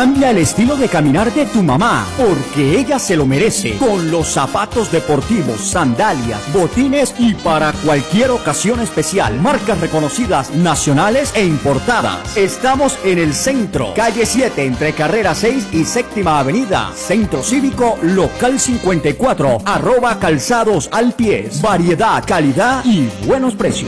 Cambia el estilo de caminar de tu mamá, porque ella se lo merece. Con los zapatos deportivos, sandalias, botines y para cualquier ocasión especial. Marcas reconocidas nacionales e importadas. Estamos en el centro, calle 7, entre Carrera 6 y Séptima Avenida. Centro Cívico, local 54, @calzados al pies. Variedad, calidad y buenos precios.